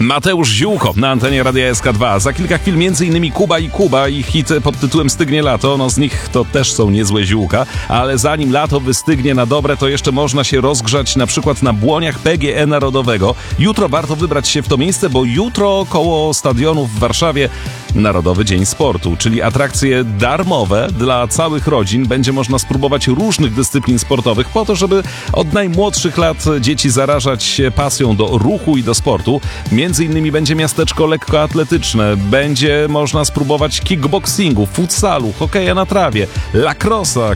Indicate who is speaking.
Speaker 1: Mateusz Ziółko na antenie Radia SK2. Za kilka chwil m.in. Kuba i Kuba i hit pod tytułem Stygnie lato. No z nich to też są niezłe ziółka, ale zanim lato wystygnie na dobre, to jeszcze można się rozgrzać na przykład na błoniach PGE Narodowego. Jutro warto wybrać się w to miejsce, bo jutro koło stadionu w Warszawie Narodowy Dzień Sportu, czyli atrakcje darmowe dla całych rodzin. Będzie można spróbować różnych dyscyplin sportowych po to, żeby od najmłodszych lat dzieci zarażać się pasją do ruchu i do sportu. Między innymi będzie miasteczko lekkoatletyczne, będzie można spróbować kickboxingu, futsalu, hokeja na trawie, lacrossa,